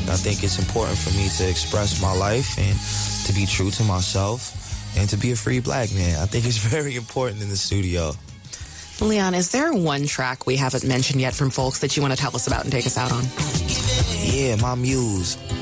I think it's important for me to express my life and to be true to myself and to be a free black man. I think it's very important in the studio. Leon, is there one track we haven't mentioned yet from Folks that you want to tell us about and take us out on? Yeah, my muse.